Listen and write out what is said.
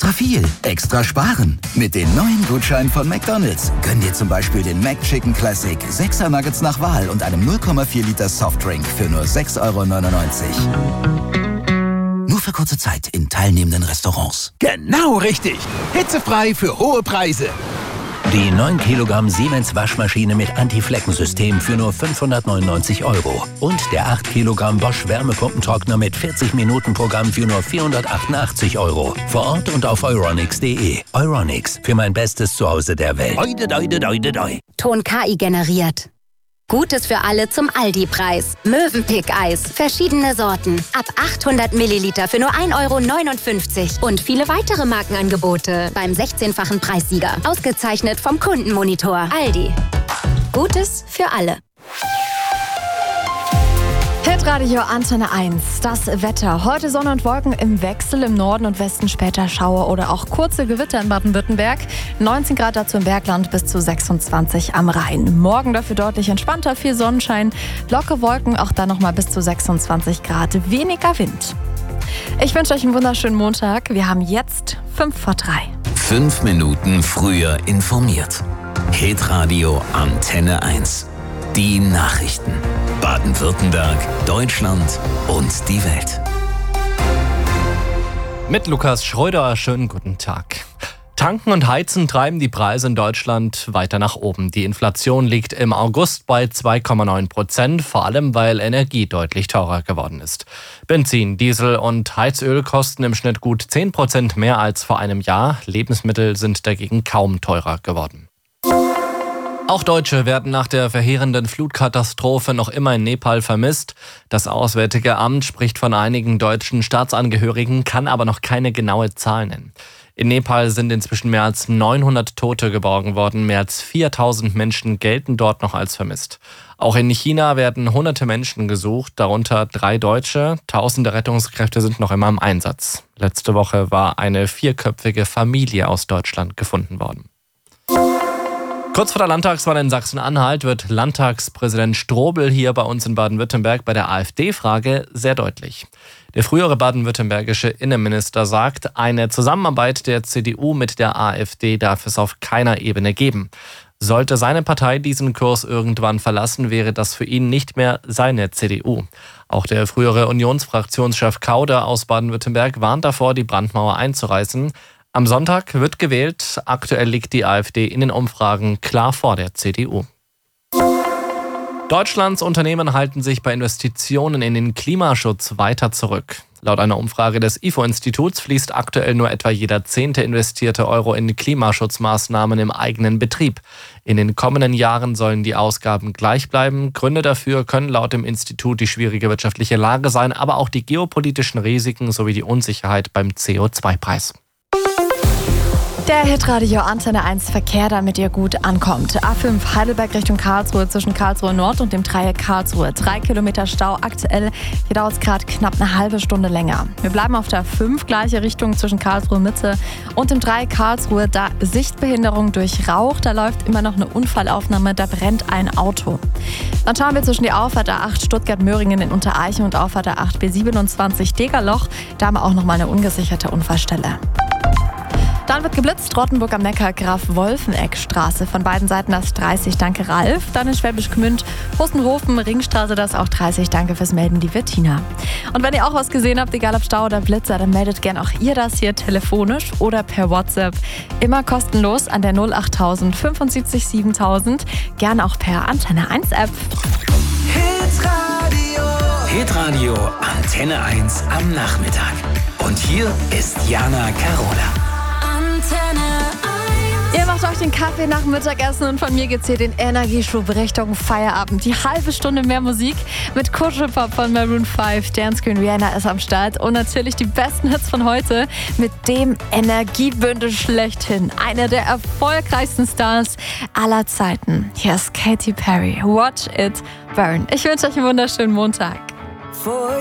Extra viel, extra sparen. Mit den neuen Gutscheinen von McDonald's. Gönn dir zum Beispiel den McChicken Classic, 6er Nuggets nach Wahl und einem 0,4 Liter Softdrink für nur 6,99 €. Nur für kurze Zeit in teilnehmenden Restaurants. Genau richtig. Hitzefrei für hohe Preise. Die 9 Kilogramm Siemens Waschmaschine mit Anti-Flecken-System für nur 599 €. Und der 8 Kilogramm Bosch Wärmepumpentrockner mit 40-Minuten-Programm für nur 488 €. Vor Ort und auf euronics.de. Euronics, für mein bestes Zuhause der Welt. Ton KI generiert. Gutes für alle zum Aldi-Preis. Mövenpick-Eis. Verschiedene Sorten. Ab 800 Milliliter für nur 1,59 €. Und viele weitere Markenangebote beim 16-fachen Preissieger. Ausgezeichnet vom Kundenmonitor. Aldi. Gutes für alle. Hitradio Antenne 1. Das Wetter. Heute Sonne und Wolken im Wechsel. Im Norden und Westen später Schauer oder auch kurze Gewitter in Baden-Württemberg. 19 Grad dazu im Bergland bis zu 26 am Rhein. Morgen dafür deutlich entspannter, viel Sonnenschein. Lockere Wolken, auch dann nochmal bis zu 26 Grad. Weniger Wind. Ich wünsche euch einen wunderschönen Montag. Wir haben jetzt 5 vor 3. 5 Minuten früher informiert. Hitradio Antenne 1. Die Nachrichten. Baden-Württemberg, Deutschland und die Welt. Mit Lukas Schröder, schönen guten Tag. Tanken und Heizen treiben die Preise in Deutschland weiter nach oben. Die Inflation liegt im August bei 2,9%, vor allem weil Energie deutlich teurer geworden ist. Benzin, Diesel und Heizöl kosten im Schnitt gut 10% mehr als vor einem Jahr. Lebensmittel sind dagegen kaum teurer geworden. Auch Deutsche werden nach der verheerenden Flutkatastrophe noch immer in Nepal vermisst. Das Auswärtige Amt spricht von einigen deutschen Staatsangehörigen, kann aber noch keine genaue Zahl nennen. In Nepal sind inzwischen mehr als 900 Tote geborgen worden. Mehr als 4000 Menschen gelten dort noch als vermisst. Auch in China werden hunderte Menschen gesucht, darunter 3 Deutsche. Tausende Rettungskräfte sind noch immer im Einsatz. Letzte Woche war eine 4-köpfige Familie aus Deutschland gefunden worden. Kurz vor der Landtagswahl in Sachsen-Anhalt wird Landtagspräsident Strobel hier bei uns in Baden-Württemberg bei der AfD-Frage sehr deutlich. Der frühere baden-württembergische Innenminister sagt, eine Zusammenarbeit der CDU mit der AfD darf es auf keiner Ebene geben. Sollte seine Partei diesen Kurs irgendwann verlassen, wäre das für ihn nicht mehr seine CDU. Auch der frühere Unionsfraktionschef Kauder aus Baden-Württemberg warnt davor, die Brandmauer einzureißen. Am Sonntag wird gewählt. Aktuell liegt die AfD in den Umfragen klar vor der CDU. Deutschlands Unternehmen halten sich bei Investitionen in den Klimaschutz weiter zurück. Laut einer Umfrage des IFO-Instituts fließt aktuell nur etwa jeder 10. investierte Euro in Klimaschutzmaßnahmen im eigenen Betrieb. In den kommenden Jahren sollen die Ausgaben gleich bleiben. Gründe dafür können laut dem Institut die schwierige wirtschaftliche Lage sein, aber auch die geopolitischen Risiken sowie die Unsicherheit beim CO2-Preis. Der Hitradio Antenne 1 Verkehr, damit ihr gut ankommt. A5 Heidelberg Richtung Karlsruhe zwischen Karlsruhe Nord und dem Dreieck Karlsruhe. 3 Kilometer Stau aktuell. Hier dauert es gerade knapp eine halbe Stunde länger. Wir bleiben auf der 5, gleiche Richtung zwischen Karlsruhe Mitte und dem Dreieck Karlsruhe. Da Sichtbehinderung durch Rauch. Da läuft immer noch eine Unfallaufnahme. Da brennt ein Auto. Dann schauen wir zwischen die Auffahrt A8 Stuttgart-Möhringen in Untereichen und Auffahrt A8 B27 Degerloch. Da haben wir auch nochmal eine ungesicherte Unfallstelle. Dann wird geblitzt, Rottenburg am Neckar, Graf-Wolfeneck-Straße. Von beiden Seiten das 30, danke Ralf. Dann in Schwäbisch Gmünd, Hostenhofen, Ringstraße, das auch 30, danke fürs Melden, die Bettina. Und wenn ihr auch was gesehen habt, egal ob Stau oder Blitzer, dann meldet gern auch ihr das hier telefonisch oder per WhatsApp. Immer kostenlos an der 08000 75 7000. Gern auch per Antenne 1 App. Hitradio Antenne 1 am Nachmittag. Und hier ist Jana Carola. Ihr macht euch den Kaffee nach Mittagessen und von mir geht's hier den Energieschub Richtung Feierabend. Die halbe Stunde mehr Musik mit Kuschelpop von Maroon 5, Dance Queen Rihanna ist am Start und natürlich die besten Hits von heute mit dem Energiebündel schlechthin. Einer der erfolgreichsten Stars aller Zeiten. Hier ist Katy Perry. Watch it burn. Ich wünsche euch einen wunderschönen Montag.